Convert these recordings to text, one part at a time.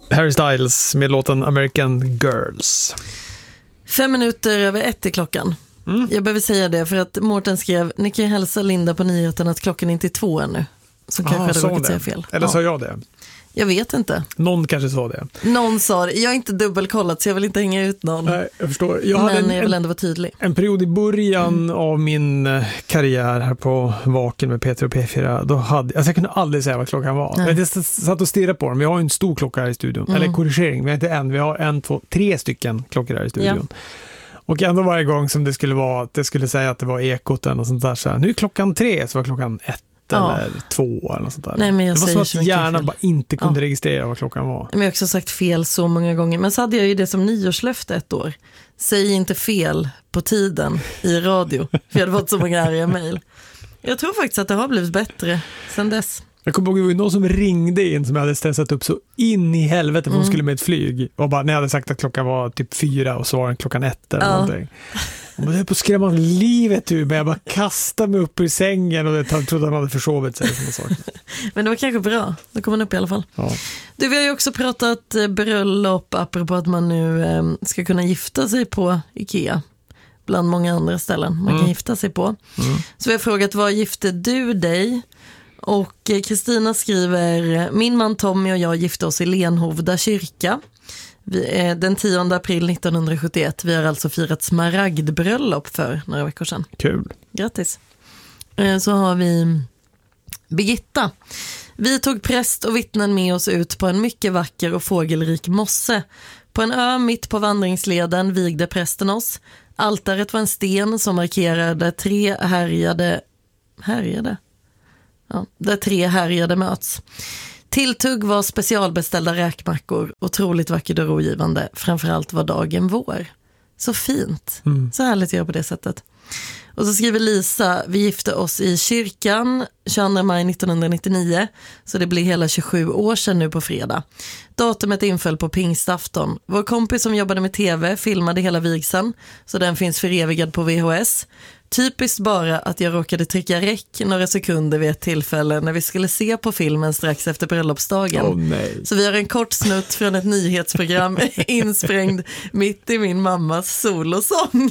Harry Styles med låten American Girls. 5 minuter över 1 i klockan. Jag behöver säga det för att Mårten skrev: ni kan ju hälsa Linda på nyheten att klockan inte är 2 ännu. Så kanske hade råkat säga fel. Eller sa jag det? Jag vet inte. Någon kanske sa det. Någon sa det. Jag har inte dubbelkollat så jag vill inte hänga ut någon. Nej, jag förstår. Men jag vill ändå vara tydlig. En period i början av min karriär här på Vaken med Peter och P4, då jag kunde aldrig säga vad klockan var. Jag satt och stirrade på dem. Vi har ju en stor klocka här i studion. Eller korrigering, vi har inte en. Vi har 1, 2, 3 stycken klockor här i studion. Ja. Och ändå varje gång som det skulle vara att det skulle säga att det var ekoten och sånt där, så här, nu är klockan 3, så var klockan 1. Eller 2 eller något sånt där. Nej, men det var så att hjärnan bara inte kunde Ja. registrera vad klockan var. Men jag har också sagt fel så många gånger. Men så hade jag ju det som nyårslöfte 1 år. Säg inte fel på tiden i radio. För jag hade fått så många arga mejl. Jag tror faktiskt att det har blivit bättre sedan dess. Jag kommer ihåg att det var någon som ringde in som jag hade stressat upp så in i helvete för hon skulle med ett flyg. Och bara, när jag hade sagt att klockan var typ 4 och så var den klockan 1 eller någonting. Och jag höll på att skrämma livet ur, men jag bara kastade mig upp ur sängen och jag trodde att han hade försovit sig. Men det var kanske bra. Då kom man upp i alla fall. Ja. Du, vi har ju också pratat bröllop apropå att man nu ska kunna gifta sig på IKEA. Bland många andra ställen man kan gifta sig på. Så vi har frågat, vad gifte du dig? Och Kristina skriver: min man Tommy och jag gifte oss i Lenhovda kyrka den 10 april 1971. Vi har alltså firat smaragdbröllop för några veckor sedan. Kul. Grattis. Så har vi Birgitta. Vi tog präst och vittnen med oss ut på en mycket vacker och fågelrik mosse. På en ö mitt på vandringsleden vigde prästen oss. Altaret var en sten som markerade 3 härjade? Ja, där 3 härjade möts. Tilltugg var specialbeställda räkmackor, otroligt vackert och rogivande. Framförallt var dagen vår. Så fint. Så härligt att göra på det sättet. Och så skriver Lisa: vi gifte oss i kyrkan 22 maj 1999, så det blir hela 27 år sedan nu på fredag. Datumet inföll på pingstafton. Vår kompis som jobbade med tv filmade hela vigseln, så den finns förevigad på VHS. Typiskt bara att jag råkade trycka räck några sekunder vid ett tillfälle när vi skulle se på filmen strax efter bröllopsdagen. Så vi har en kort snutt från ett nyhetsprogram insprängd mitt i min mammas solosång.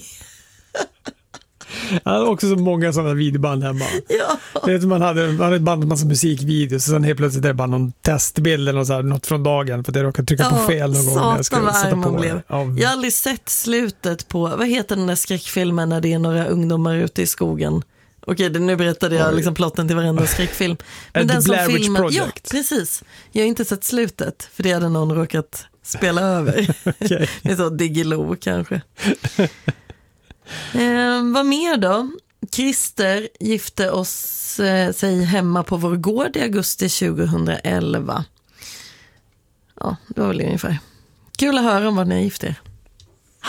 Jag hade också så många sådana videoband hemma. Ja. Det man hade ett band med massa musikvideos och sen helt plötsligt är det bara någon testbild eller något från dagen för att jag råkade trycka på fel någon gång när jag skulle sätta på det. Jag har aldrig sett slutet på, vad heter den där skräckfilmen när det är några ungdomar ute i skogen? Okej, nu berättade jag liksom plotten till varenda skräckfilm. Men den som filmen, ja, precis. Jag har inte sett slutet för det hade någon råkat spela över. Okay. Det är så Digilo kanske. Vad mer då? Christer gifte sig hemma på vår gård i augusti 2011. Ja, det var väl ungefär. Kul att höra om vad ni har gift er.